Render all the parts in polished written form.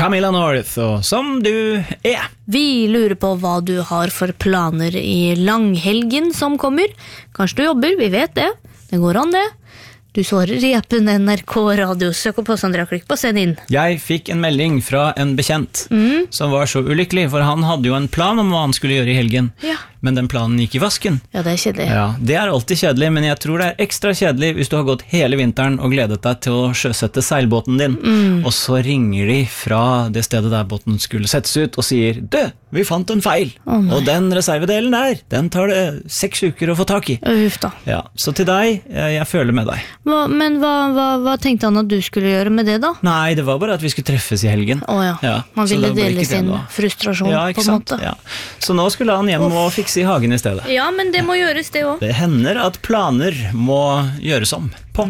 Camilla North, og som du er. Vi lurer på hva du har for planer i langhelgen som kommer. Kanskje du jobber, vi vet det. Det går an det. Du svarer i appen NRK Radio. Søk opp hos Andrea, klikk på send inn. Jeg fikk en melding fra en bekjent som var så ulykkelig, for han hadde jo en plan om hva han skulle gjøre i helgen. Ja. Men den planen gikk i vasken. Ja, det er kjedelig. Ja, det er alltid kjedelig, men jeg tror det er ekstra kjedelig hvis du har gått hele vinteren og gledet deg til å sjøsette seilbåten din, og så ringer de fra det stedet der båten skulle settes ut og sier, «Du, vi fant en feil, og den reservedelen der, den tar det 6 uker å få tak i.» Uff da. Ja, så til deg, jeg føler med deg. Hva tenkte han at du skulle gjøre med det da? Nei, det var bare at vi skulle treffes i helgen. Ja. Han så ville det ble dele ikke det sin nå. frustrasjon Ja, på ikke en sant? måte. Ja. Så nå skulle han hjem og fikse i hagen i stedet. Ja, men det må gjøres det også. Det hender at planer må gjøres om på.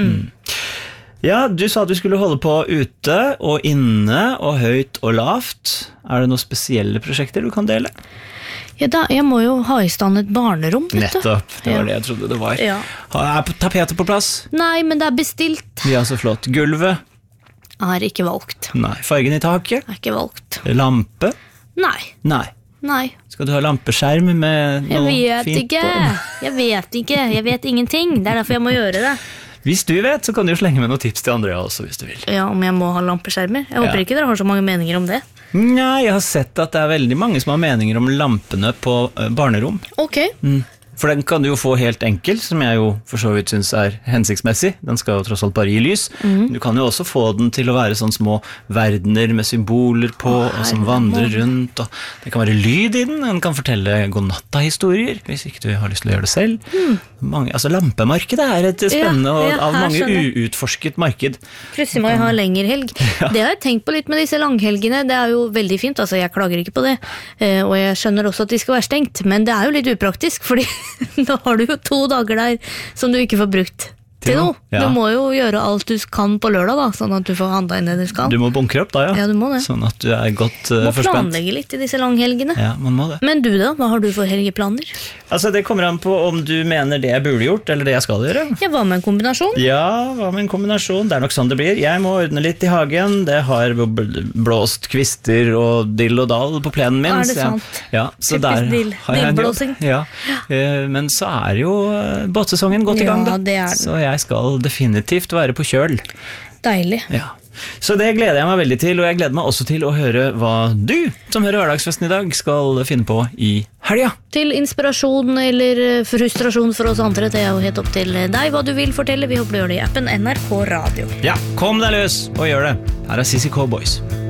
Ja, du sa at du skulle holde på ute og inne og høyt og lavt. Er det noen spesielle prosjekter du kan dele? Ja, jeg må jo ha i stand et barnerom, vet du. Nettopp, det var det jeg trodde det var. Ja. Er tapetet på plass? Nei, men det er bestilt. Ja, så flott. Gulvet? Er ikke valgt. Nei. Fargen i taket? Er ikke valgt. Lampe? Nei. Nei. Skal du ha lampeskjerm med noe fint på? Jeg vet ingenting. Det er derfor jeg må gjøre det. Hvis du vet, så kan du jo slenge med noen tips til Andrea også, hvis du vil. Ja, om jeg må ha lampeskjermer. Jeg håper ikke dere har så mange meninger om det. Nei, jeg har sett at det er veldig mange som har meninger om lampene på barnerom. Ok. For den kan du jo få helt enkel, som jeg jo for så vidt synes er hensiktsmessig. Den skal jo tross alt bare gi lys. Du kan jo også få den til å være sånne små verdener med symboler på, og som vandrer rundt. Og det kan være lyd i den, den kan fortelle godnatta-historier, hvis ikke du har lyst til å gjøre det selv. Lampemarkedet er et spennende og av mange uutforsket marked. Plutselig må jeg ha lengre helg. Det har jeg tenkt på litt med disse langhelgene. Det er jo veldig fint, altså jeg klager ikke på det. Og jeg skjønner også at de skal være stengt, men det er jo litt upraktisk, fordi da har du jo 2 dager der som du ikke får brukt til noe. Ja. Du må jo gjøre alt du kan på lørdag da, sånn at du får handla inn det du skal. Du må bunkre opp da, ja. Ja, du må det. Sånn at du er godt må forspent. planlegge litt i disse langhelgene. Ja, man må det. Men du da, hva har du for helgeplaner? Altså, det kommer an på om du mener det jeg burde gjort, eller det jeg skal gjøre. Ja, hva med en kombinasjon? Ja, hva med en kombinasjon? Det er nok sånn det blir. Jeg må ordne litt i hagen. Det har blåst kvister og dill og dal på plenen min. Er det sant? Ja, så der har jeg en jobb. Dillblåsing. Ja. Men så er jo båtsesongen godt i gang da. Ja, det er den. Så jeg skal definitivt være på kjøl. Deilig. Ja. Så det gleder jeg meg veldig til, og jeg gleder meg også til å høre hva du, som hører Hverdagsfesten i dag, skal finne på i helga. Til inspirasjon eller frustrasjon for oss andre, det er jo helt opp til deg hva du vil fortelle. Vi håper du gjør det i appen NRK Radio. Ja, kom deg løs og gjør det. Her er Sissy Cowboys.